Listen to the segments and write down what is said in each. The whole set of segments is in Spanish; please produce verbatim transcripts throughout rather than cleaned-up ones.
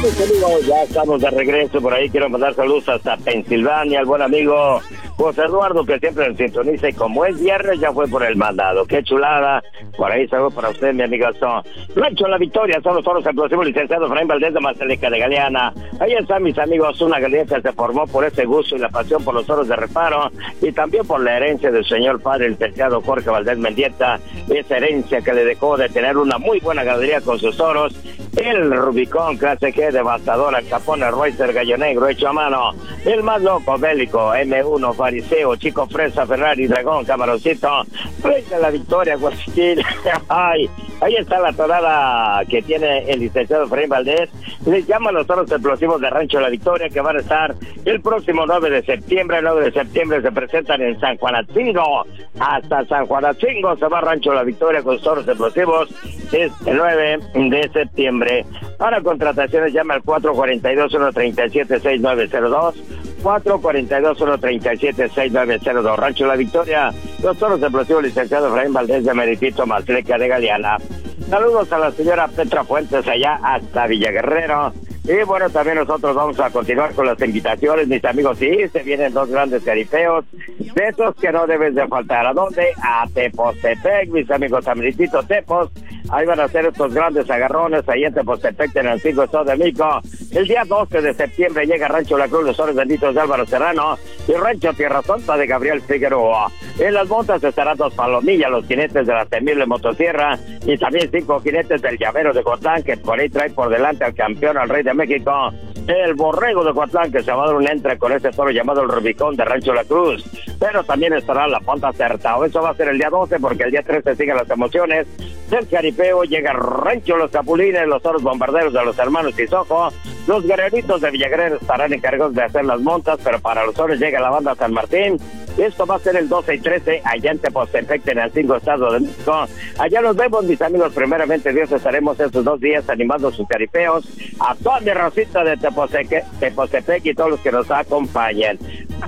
mis amigos, ya estamos de regreso por ahí. Quiero mandar saludos hasta Pensilvania al buen amigo José Eduardo, que siempre nos sintoniza, y como es viernes ya fue por el mandado. Qué chulada. Por ahí saludos para usted, mi amigo. Rancho La Victoria, son los toros explosivos, licenciado Efraín Valdés de Mazaleca de Galeana. Ahí están, mis amigos, una galería que se formó por ese gusto y la pasión por los toros de reparo, y también por la herencia del señor padre, el licenciado Jorge Valdés Mendieta, esa herencia que le dejó de tener una muy buena galería con sus toros. El Rubicón clase G, devastador, el Capón, el Reuter, Gallo Negro hecho a mano, el más loco, Bélico, eme uno, Fariseo, Chico Fresa, Ferrari, Dragón, Camaroncito, Rey de la Victoria, Guachiquín. Ay, ahí está la torada que tiene el licenciado Efraín Valdés. Les llaman los toros explosivos de Rancho La Victoria, que van a estar el próximo nueve de septiembre. El nueve de septiembre se presentan en San Juanatzingo. Hasta San Juanatzingo se va Rancho La Victoria con toros explosivos. Es el nueve de septiembre. Para contrataciones llama al cuatro cuatro dos, uno tres siete, seis nueve cero dos. cuatro cuatro dos, uno tres siete, seis nueve cero dos. Rancho La Victoria, los toros explosivos, licenciado Efraín Valdés de Meritito, Mazaleca de Galeana. Saludos a la señora Petra Fuentes allá hasta Villaguerrero. Y bueno, también nosotros vamos a continuar con las invitaciones, mis amigos. Sí, se vienen dos grandes caripeos, de esos que no debes de faltar. ¿A dónde? A Tepoztepec, mis amigos, a Meritito Tepos. Ahí van a ser estos grandes agarrones, ahí en Tepoztepec, Tenancingo, Estado de México. El día doce de septiembre llega Rancho La Cruz, los Toros Benditos de Álvaro Serrano, y Rancho Tierra Santa de Gabriel Figueroa. En las montas estarán dos palomillas, los jinetes de la temible motosierra, y también cinco jinetes del llavero de Cotlán, que por ahí trae por delante al campeón, al Rey de México, el Borrego de Cotlán, que se va a dar un entre con ese toro llamado el Rubicón de Rancho La Cruz. Pero también estará la Ponta Acertado. Eso va a ser el día doce, porque el día trece siguen las emociones del caripeo. Llega Rancho Los Capulines, los toros bombarderos de los hermanos Tizoco. Los guerreritos de Villaguerrero estarán encargados de hacer las montas, pero para los toros llega la banda San Martín. Esto va a ser el doce y trece allá en Tepoztepec, Tenancingo, Estado de México. Allá nos vemos, mis amigos. Primeramente Dios, estaremos estos dos días animando sus caripeos a toda mi racita de Tepoztepec, Tepoztepec y todos los que nos acompañen.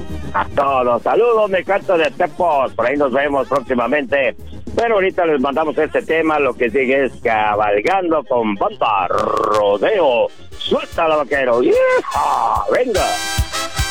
A todos, saludos, me canto de Tepos. Por ahí nos vemos próximamente. Pero ahorita les mandamos este tema. Lo que sigue es Cabalgando con Banda Rodeo. Suelta la vaquero. ¡Yeah! ¡Venga!